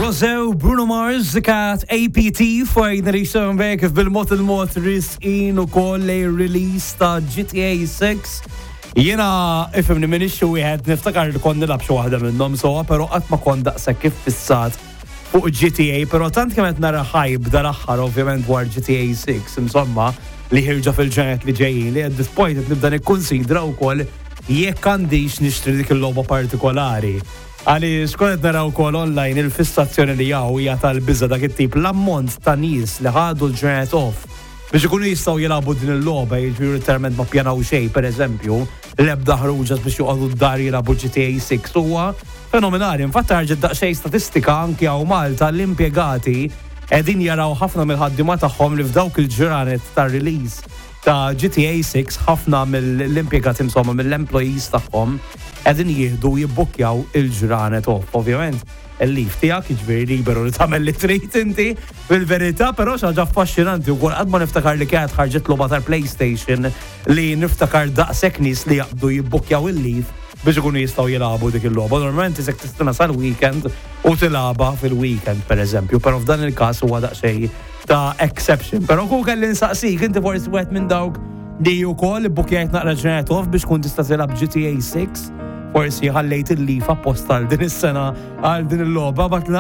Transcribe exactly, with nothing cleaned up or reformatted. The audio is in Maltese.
Jose Bruno Mars kat A P T finally shown back bil-mod il-mod risqin ukoll release ta' G T A six. Jena ifimni minn ix-xu wieħed niftakar li kont nilab xi waħda minnhom sowa, però qatt ma kont daqshekk kif fissat fuq G T A, però tant kemm qed nara hype dal-aħħar ovvjament dwar G T A six, insomma, li ħirġa fil-ġenet li ġejjin li at this point qed nibda nikkunsidra wkoll jekk għandix nixtri dik il-logħba partikolari. Għali skonet naraw kol online il-fissazzjoni li jaw hija tal-bizza dak it-tip l-ammont ta' nies li ħadu l-ġenet off biex ikunu jistgħu jilagħbu din il-logħba jiġri literalment ma pjanaw xejn, pereżempju, l-ebda ħruġa biex joqogħdu d-dar jilagħbu G T A six huwa fenomenali. Infatti ħarġet daqsxejn statistika anke hawn Malta l-impjegati qegħdin jaraw ħafna mill-ħaddiema tagħhom li f'dawk il-ġranet tar-release ta' G T A six ħafna mill-impjegati insomma mill-employees tagħhom qegħdin jieħdu jibbukkjaw il-ġranet off. Ovvjament, il-lif tiegħek jiġifieri liberu li tagħmel li trid inti fil-verità, però xi ħaġa affaxxinanti wkoll qatt ma niftakar li kienet ħarġet logħba tal-PlayStation li niftakar daqshekk nies li jaqbdu jibbukkjaw il-lif biex ikunu jistgħu jilagħbu dik il-logħba. Normalment isek tistina sal-weekend u tilagħba fil-weekend pereżempju, però f'dan il-każ huwa daqsxejn ta' exception. Però ku kelli nsaqsik inti forsi wieħed minn dawk li wkoll ibbukkjajt naqra ġenet off biex kun tista' tilab G T A six. Forsi ħallejt il-lif apposta għal din is-sena għal din il-logħba